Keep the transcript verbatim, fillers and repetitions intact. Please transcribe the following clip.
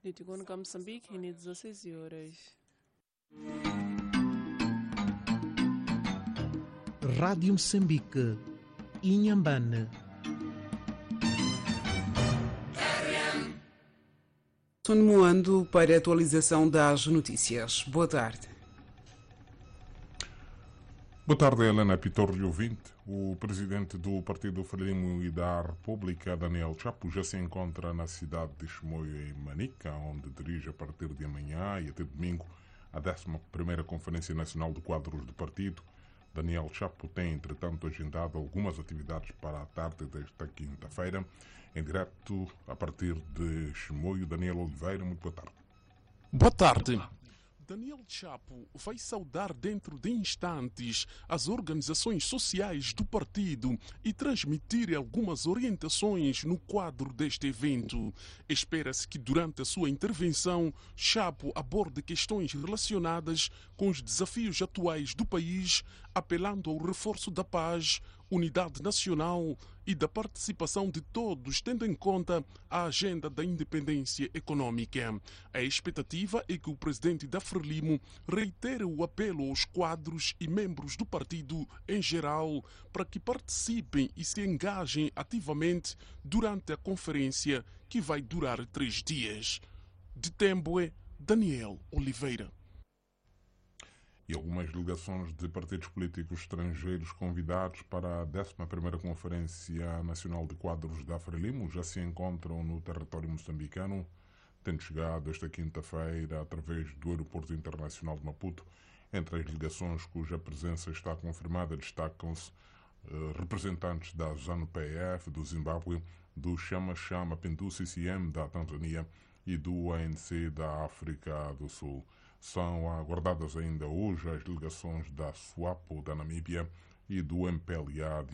Litigônica Moçambique, em dezesseis horas. Rádio Moçambique, Inhambane. Sono Moando para a atualização das notícias. Boa tarde. Boa tarde, Helena Pitorrio ouvinte. O presidente do Partido Frelimo e da República, Daniel Chapo, já se encontra na cidade de Chimoio, em Manica, onde dirige a partir de amanhã e até domingo a décima primeira Conferência Nacional de Quadros do Partido. Daniel Chapo tem, entretanto, agendado algumas atividades para a tarde desta quinta-feira. Em direto, a partir de Chimoio, Daniel Oliveira, muito boa tarde. Boa tarde. Daniel Chapo vai saudar dentro de instantes as organizações sociais do partido e transmitir algumas orientações no quadro deste evento. Espera-se que durante a sua intervenção, Chapo aborde questões relacionadas com os desafios atuais do país, apelando ao reforço da paz, unidade nacional e da participação de todos, tendo em conta a agenda da independência econômica. A expectativa é que o presidente da Frelimo reitere o apelo aos quadros e membros do partido em geral para que participem e se engajem ativamente durante a conferência, que vai durar três dias. De Temboé, Daniel Oliveira. E algumas delegações de partidos políticos estrangeiros convidados para a décima primeira Conferência Nacional de Quadros da Frelimo já se encontram no território moçambicano, tendo chegado esta quinta-feira através do Aeroporto Internacional de Maputo. Entre as delegações cuja presença está confirmada destacam-se eh, representantes da ZANU-P F, do Zimbábue, do Chama Chama Pindu C C M da Tanzânia e do A N C da África do Sul. São aguardadas ainda hoje as delegações da SWAPO da Namíbia e do M P L A de